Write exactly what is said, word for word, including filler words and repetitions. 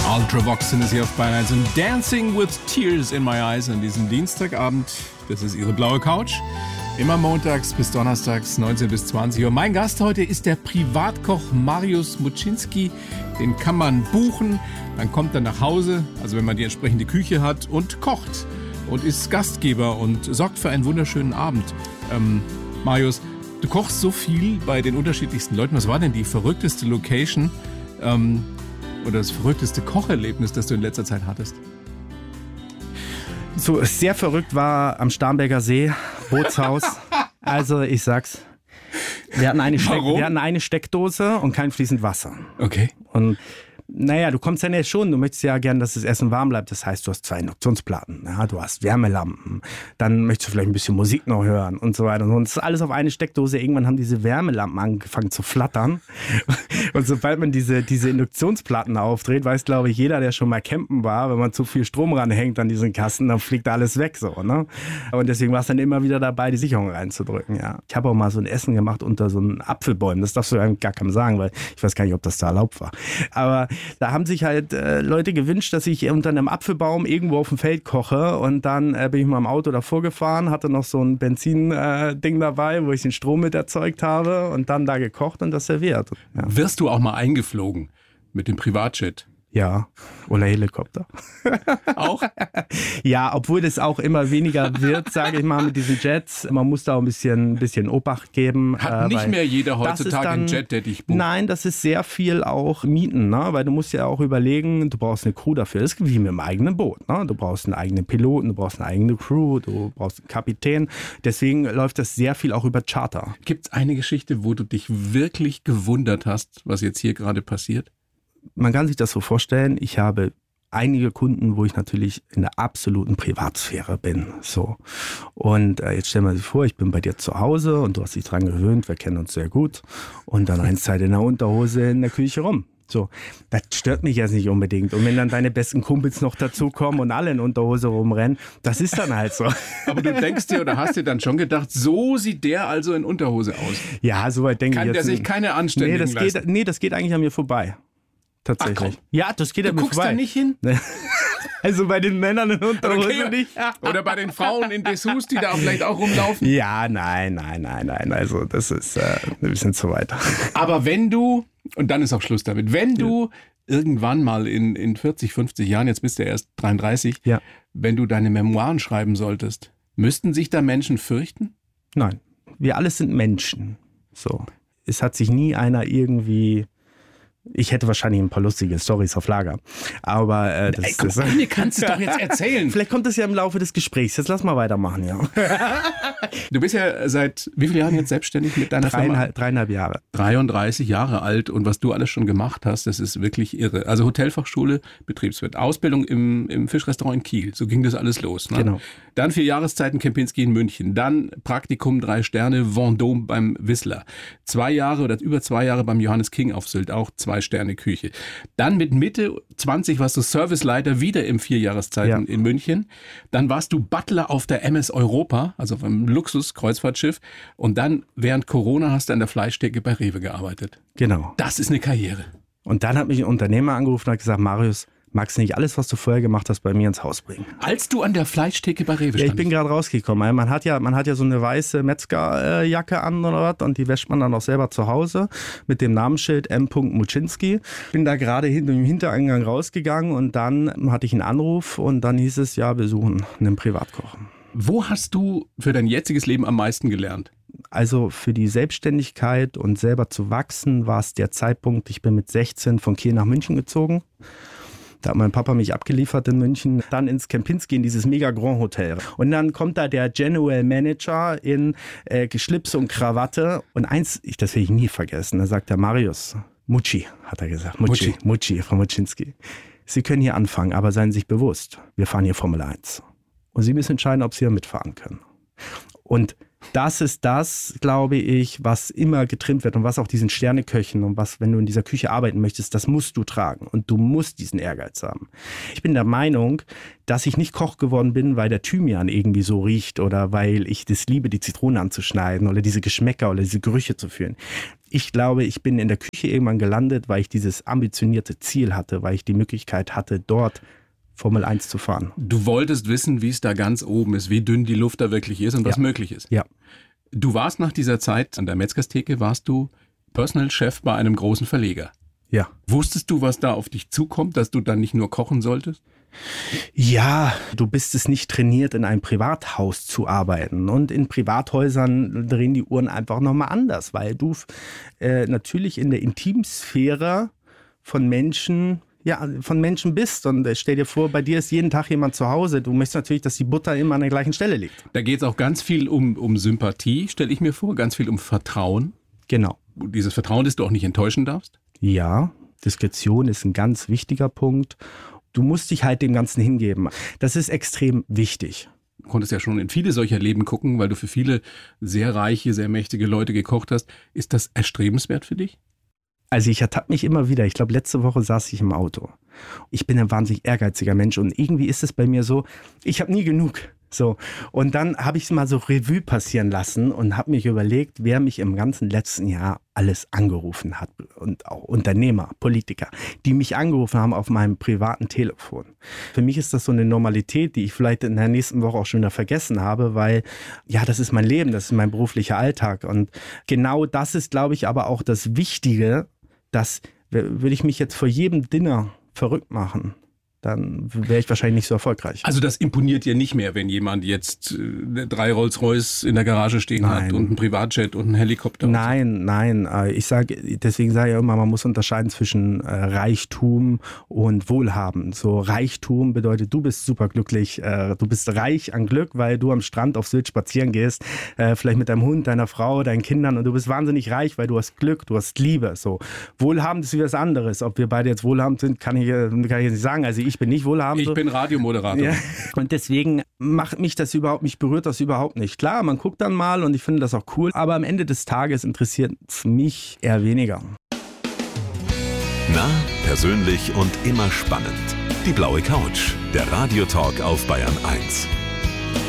Ultravox sind es hier auf Bayern eins und Dancing with Tears in My Eyes an diesem Dienstagabend. Das ist Ihre blaue Couch. Immer montags bis donnerstags, neunzehn bis zwanzig Uhr. Mein Gast heute ist der Privatkoch Mariusz Muczynski. Den kann man buchen, dann kommt er nach Hause, also wenn man die entsprechende Küche hat, und kocht und ist Gastgeber und sorgt für einen wunderschönen Abend. Ähm, Mariusz, du kochst so viel bei den unterschiedlichsten Leuten. Was war denn die verrückteste Location ähm, oder das verrückteste Kocherlebnis, das du in letzter Zeit hattest? So sehr verrückt war am Starnberger See, Bootshaus. Also ich sag's, wir hatten, eine Steck, wir hatten eine Steckdose und kein fließend Wasser. Okay. Und naja, du kommst ja nicht schon, du möchtest ja gern, dass das Essen warm bleibt. Das heißt, du hast zwei Induktionsplatten, ja, du hast Wärmelampen, dann möchtest du vielleicht ein bisschen Musik noch hören und so weiter. Und das ist alles auf eine Steckdose. Irgendwann haben diese Wärmelampen angefangen zu flattern. Und sobald man diese, diese Induktionsplatten aufdreht, weiß, glaube ich, jeder, der schon mal campen war, wenn man zu viel Strom ranhängt an diesen Kasten, dann fliegt alles weg. So, ne? Und deswegen war es dann immer wieder dabei, die Sicherung reinzudrücken. Ja. Ich habe auch mal so ein Essen gemacht unter so einen Apfelbäumen. Das darfst du eigentlich gar keinem sagen, weil ich weiß gar nicht, ob das da erlaubt war. Aber da haben sich halt äh, Leute gewünscht, dass ich unter einem Apfelbaum irgendwo auf dem Feld koche, und dann äh, bin ich mal im Auto davor gefahren, hatte noch so ein Benzin-Ding äh, dabei, wo ich den Strom mit erzeugt habe, und dann da gekocht und das serviert. Ja. Wirst du auch mal eingeflogen mit dem Privatjet? Ja, oder Helikopter. Auch? Ja, obwohl das auch immer weniger wird, sage ich mal, mit diesen Jets. Man muss da auch ein bisschen, ein bisschen Obacht geben. Hat nicht mehr jeder heutzutage dann einen Jet, der dich bucht? Nein, das ist sehr viel auch Mieten, ne? Weil du musst ja auch überlegen, du brauchst eine Crew dafür. Das ist wie mit dem eigenen Boot. Ne? Du brauchst einen eigenen Piloten, du brauchst eine eigene Crew, du brauchst einen Kapitän. Deswegen läuft das sehr viel auch über Charter. Gibt es eine Geschichte, wo du dich wirklich gewundert hast, was jetzt hier gerade passiert? Man kann sich das so vorstellen, ich habe einige Kunden, wo ich natürlich in der absoluten Privatsphäre bin. So. Und äh, jetzt stell mal sich vor, ich bin bei dir zu Hause und du hast dich dran gewöhnt, wir kennen uns sehr gut. Und dann eine Zeit in der Unterhose in der Küche rum. So, das stört mich jetzt nicht unbedingt. Und wenn dann deine besten Kumpels noch dazukommen und alle in Unterhose rumrennen, das ist dann halt so. Aber du denkst dir oder hast dir dann schon gedacht, so sieht der also in Unterhose aus? Ja, soweit denke ich jetzt. Kann der sich keine anständigen nee, das leisten? Geht, nee, das geht eigentlich an mir vorbei. Tatsächlich. Ach, ja, das geht du ja mir guckst vorbei. da nicht hin? Also bei den Männern in Unterhose okay. nicht. Oder bei den Frauen in Dessous, die da vielleicht auch rumlaufen? Ja, nein, nein, nein, nein. Also das ist äh, ein bisschen zu weit. Aber wenn du, und dann ist auch Schluss damit, wenn du ja. irgendwann mal in, in vierzig, fünfzig Jahren, jetzt bist du erst dreiunddreißig, ja. wenn du deine Memoiren schreiben solltest, müssten sich da Menschen fürchten? Nein, wir alle sind Menschen. So. Es hat sich nie einer irgendwie... Ich hätte wahrscheinlich ein paar lustige Storys auf Lager. Aber äh, das, Ey, komm, das mir kannst du doch jetzt erzählen. Vielleicht kommt das ja im Laufe des Gesprächs. Jetzt lass mal weitermachen, ja. Du bist ja seit wie vielen Jahren jetzt selbstständig mit deiner dreieinhalb, Firma? Dreieinhalb Jahre. dreiunddreißig Jahre alt, und was du alles schon gemacht hast, das ist wirklich irre. Also Hotelfachschule, Betriebswirt, Ausbildung im, im Fischrestaurant in Kiel. So ging das alles los. Ne? Genau. Dann vier Jahreszeiten Kempinski in München. Dann Praktikum drei Sterne Vendôme beim Whistler. Zwei Jahre oder über zwei Jahre beim Johannes King auf Sylt, auch zwei Sterne Küche. Dann mit Mitte zwanzig warst du Serviceleiter wieder im Vierjahreszeiten ja. in München. Dann warst du Butler auf der M S Europa, also auf einem Luxus-Kreuzfahrtschiff. Und dann während Corona hast du an der Fleischtheke bei Rewe gearbeitet. Genau. Das ist eine Karriere. Und dann hat mich ein Unternehmer angerufen und hat gesagt, Mariusz, magst du nicht alles, was du vorher gemacht hast, bei mir ins Haus bringen? Als du an der Fleischtheke bei Rewe standest? Ja, ich bin gerade rausgekommen. Man hat ja, man hat ja so eine weiße Metzgerjacke an oder was, und die wäscht man dann auch selber zu Hause mit dem Namensschild M. Muczynski. Bin da gerade hinter dem Hintereingang rausgegangen, und dann hatte ich einen Anruf, und dann hieß es, ja, wir suchen einen Privatkoch. Wo hast du für dein jetziges Leben am meisten gelernt? Also für die Selbstständigkeit und selber zu wachsen war es der Zeitpunkt, ich bin mit sechzehn von Kiel nach München gezogen. Da hat mein Papa mich abgeliefert in München, dann ins Kempinski, in dieses Mega Grand Hotel. Und dann kommt da der General Manager in äh, Schlips und Krawatte. Und eins, ich, das will ich nie vergessen, da sagt der Mariusz, Mucci, hat er gesagt, Mucci, Mucci von Muczynski. Sie können hier anfangen, aber seien Sie sich bewusst, wir fahren hier Formel eins. Und Sie müssen entscheiden, ob Sie hier mitfahren können. Und Das ist das, glaube ich, was immer getrimmt wird und was auch diesen Sterneköchen und was, wenn du in dieser Küche arbeiten möchtest, das musst du tragen und du musst diesen Ehrgeiz haben. Ich bin der Meinung, dass ich nicht Koch geworden bin, weil der Thymian irgendwie so riecht oder weil ich das liebe, die Zitrone anzuschneiden oder diese Geschmäcker oder diese Gerüche zu fühlen. Ich glaube, ich bin in der Küche irgendwann gelandet, weil ich dieses ambitionierte Ziel hatte, weil ich die Möglichkeit hatte, dort Formel eins zu fahren. Du wolltest wissen, wie es da ganz oben ist, wie dünn die Luft da wirklich ist und was ja. möglich ist. Ja. Du warst nach dieser Zeit an der Metzgerstheke, warst du Personal Chef bei einem großen Verleger. Ja. Wusstest du, was da auf dich zukommt, dass du dann nicht nur kochen solltest? Ja, du bist es nicht trainiert, in einem Privathaus zu arbeiten. Und in Privathäusern drehen die Uhren einfach nochmal anders, weil du äh, natürlich in der Intimsphäre von Menschen Ja, von Menschen bist und stell dir vor, bei dir ist jeden Tag jemand zu Hause. Du möchtest natürlich, dass die Butter immer an der gleichen Stelle liegt. Da geht es auch ganz viel um, um Sympathie, stelle ich mir vor, ganz viel um Vertrauen. Genau. Dieses Vertrauen, das du auch nicht enttäuschen darfst? Ja, Diskretion ist ein ganz wichtiger Punkt. Du musst dich halt dem Ganzen hingeben. Das ist extrem wichtig. Du konntest ja schon in viele solcher Leben gucken, weil du für viele sehr reiche, sehr mächtige Leute gekocht hast. Ist das erstrebenswert für dich? Also ich ertappe mich immer wieder. Ich glaube, letzte Woche saß ich im Auto. Ich bin ein wahnsinnig ehrgeiziger Mensch und irgendwie ist es bei mir so, ich habe nie genug. So. Und dann habe ich es mal so Revue passieren lassen und habe mich überlegt, wer mich im ganzen letzten Jahr alles angerufen hat. Und auch Unternehmer, Politiker, die mich angerufen haben auf meinem privaten Telefon. Für mich ist das so eine Normalität, die ich vielleicht in der nächsten Woche auch schon wieder vergessen habe, weil ja, das ist mein Leben, das ist mein beruflicher Alltag. Und genau das ist, glaube ich, aber auch das Wichtige, dass, würde ich mich jetzt vor jedem Dinner verrückt machen, dann wäre ich wahrscheinlich nicht so erfolgreich. Also das imponiert dir nicht mehr, wenn jemand jetzt äh, drei Rolls-Royce in der Garage stehen Nein. hat und einen Privatjet und einen Helikopter. Nein, nein. Ich sage, deswegen sage ich immer, man muss unterscheiden zwischen äh, Reichtum und Wohlhaben. So Reichtum bedeutet, du bist superglücklich, äh, du bist reich an Glück, weil du am Strand auf Sylt spazieren gehst, äh, vielleicht mit deinem Hund, deiner Frau, deinen Kindern und du bist wahnsinnig reich, weil du hast Glück, du hast Liebe. So Wohlhabend ist wie was anderes. Ob wir beide jetzt wohlhabend sind, kann ich, kann ich jetzt nicht sagen. Also ich bin nicht wohlhabend. Ich bin Radiomoderator. Ja. Und deswegen macht mich das überhaupt, mich berührt das überhaupt nicht. Klar, man guckt dann mal und ich finde das auch cool, aber am Ende des Tages interessiert es mich eher weniger. Nah, persönlich und immer spannend. Die blaue Couch, der Radiotalk auf Bayern eins.